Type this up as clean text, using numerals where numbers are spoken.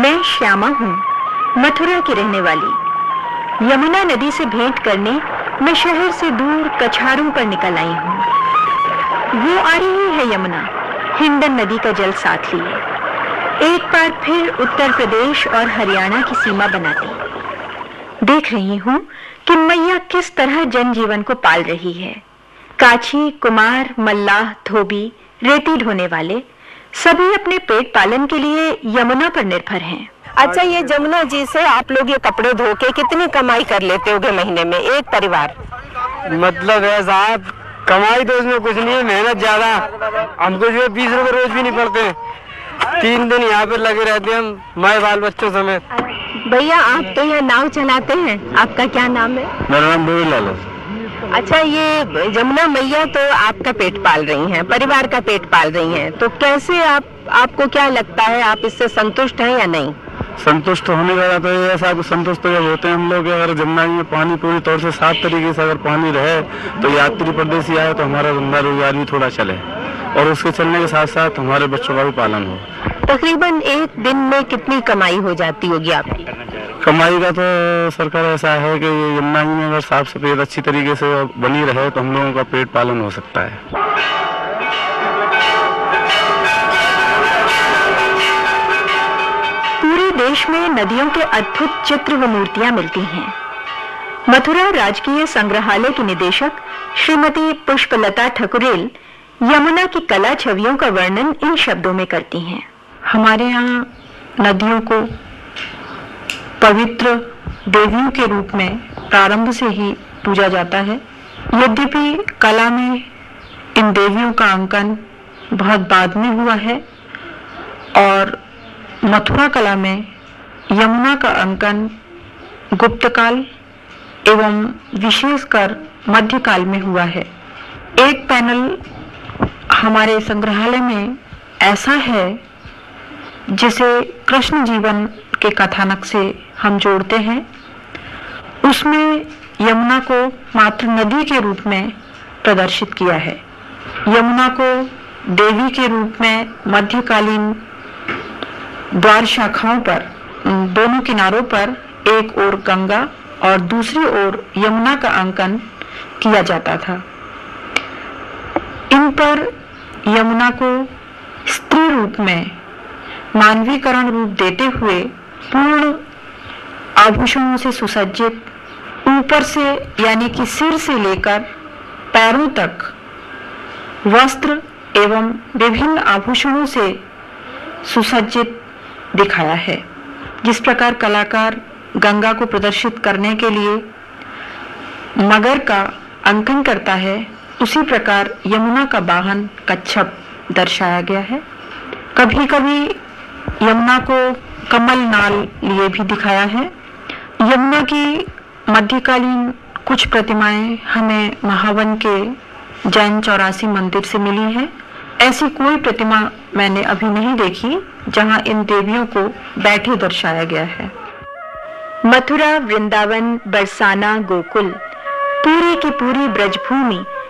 मैं श्यामा हूँ, मथुरा की रहने वाली। यमुना नदी से भेंट करने मैं शहर से दूर कछारों पर निकल आई हूँ। वो आ रही है यमुना, हिंडन नदी का जल साथ लिए, एक बार फिर उत्तर प्रदेश और हरियाणा की सीमा बनाती। देख रही हूँ कि मैया किस तरह जनजीवन को पाल रही है। काछी, कुमार, मल्लाह, धोबी, रेती ढोने वाले सभी अपने पेट पालन के लिए यमुना पर निर्भर हैं। अच्छा, ये जमुना जी से आप लोग ये कपड़े धो के कितनी कमाई कर लेते होगे महीने में, एक परिवार? मतलब है साहब, कमाई तो इसमें कुछ नहीं है, मेहनत ज्यादा। हमको जो 20 रुपए रोज भी नहीं पड़ते। 3 दिन यहाँ पे लगे रहते हैं हम, माए बाल बच्चों समेत। भैया, आप तो यहाँ नाव चलाते हैं, आपका क्या नाम है? मेरा नाम देवीलाल है। अच्छा, ये जमुना मैया तो आपका पेट पाल रही हैं, परिवार का पेट पाल रही हैं, तो कैसे आपको क्या लगता है, आप इससे संतुष्ट हैं या नहीं? संतुष्ट होने का तो ये ऐसा संतुष्ट जब होते हैं हम लोग, अगर जमुना में पानी पूरी तौर से साफ तरीके से अगर पानी रहे तो यात्री परदेसी आए तो हमारा धंधा रोजगार भी थोड़ा चले और उसके चलने के साथ साथ हमारे बच्चों का भी पालन हो। तकरीबन एक दिन में कितनी कमाई हो जाती होगी आपकी? कमाई का तो सरकार ऐसा है कि यमुना में अगर साफ सफाई अच्छी तरीके से बनी रहे तो हम लोगों का पेट पालन हो सकता है। पूरे देश में नदियों के अद्भुत चित्र व मूर्तियां मिलती हैं। मथुरा राजकीय संग्रहालय की निदेशक श्रीमती पुष्पलता ठकुरेल यमुना की कला छवियों का वर्णन इन शब्दों में करती हैं। हमारे यहाँ नदियों को पवित्र देवियों के रूप में प्रारंभ से ही पूजा जाता है। यद्यपि कला में इन देवियों का अंकन बहुत बाद में हुआ है और मथुरा कला में यमुना का अंकन गुप्त काल एवं विशेषकर मध्यकाल में हुआ है। एक पैनल हमारे संग्रहालय में ऐसा है जिसे कृष्ण जीवन के कथानक से हम जोड़ते हैं। उसमें यमुना को मात्र नदी के रूप में प्रदर्शित किया है। यमुना को देवी के रूप में मध्यकालीन द्वार शाखाओं पर, दोनों किनारों पर एक ओर गंगा और दूसरी ओर यमुना का अंकन किया जाता था। इन पर यमुना को स्त्री रूप में मानवीकरण रूप देते हुए पूर्ण आभूषणों से सुसज्जित, ऊपर से यानी कि सिर से लेकर पैरों तक वस्त्र एवं विभिन्न आभूषणों से सुसज्जित दिखाया है। जिस प्रकार कलाकार गंगा को प्रदर्शित करने के लिए मगर का अंकन करता है, उसी प्रकार यमुना का वाहन कच्छप दर्शाया गया है। कभी कभी यमुना को कमल नाल लिए भी दिखाया है। यमुना की मध्यकालीन कुछ प्रतिमाएं हमें महावन के जैन 84 मंदिर से मिली हैं। ऐसी कोई प्रतिमा मैंने अभी नहीं देखी जहां इन देवियों को बैठे दर्शाया गया है। मथुरा, वृंदावन, बरसाना, गोकुल, पूरी की पूरी ब्रजभूमि